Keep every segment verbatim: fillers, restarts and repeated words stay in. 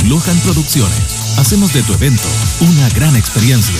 Lohan Producciones. Hacemos de tu evento una gran experiencia.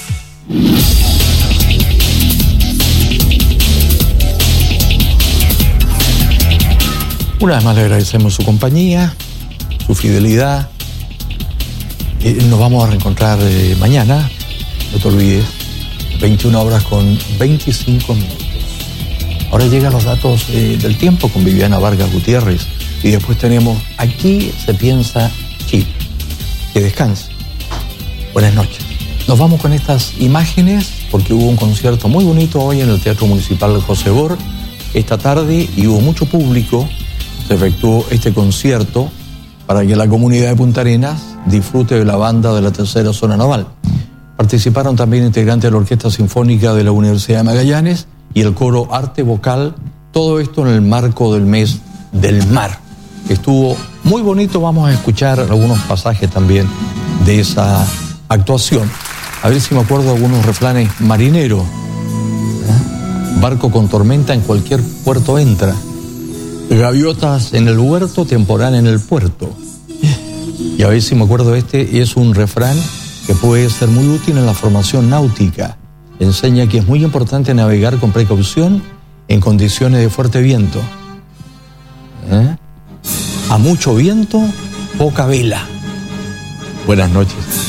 Una vez más le agradecemos su compañía, su fidelidad. Eh, nos vamos a reencontrar eh, mañana, no te olvides, veintiuna horas con veinticinco minutos. Ahora llegan los datos eh, del tiempo con Viviana Vargas Gutiérrez y después tenemos Aquí se piensa Chile. Que descanse. Buenas noches. Nos vamos con estas imágenes porque hubo un concierto muy bonito hoy en el Teatro Municipal José Bor esta tarde y hubo mucho público. Se efectuó este concierto para que la comunidad de Punta Arenas disfrute de la banda de la Tercera Zona Naval. Participaron también integrantes de la Orquesta Sinfónica de la Universidad de Magallanes y el coro Arte Vocal, todo esto en el marco del mes del mar. Estuvo muy bonito, vamos a escuchar algunos pasajes también de esa actuación. A ver si me acuerdo de algunos refranes marineros. ¿Eh? Barco con tormenta en cualquier puerto entra. Gaviotas en el huerto, temporal en el puerto. Y a ver si me acuerdo, este es un refrán que puede ser muy útil en la formación náutica. Enseña que es muy importante navegar con precaución en condiciones de fuerte viento. ¿Eh? A mucho viento, poca vela. Buenas noches.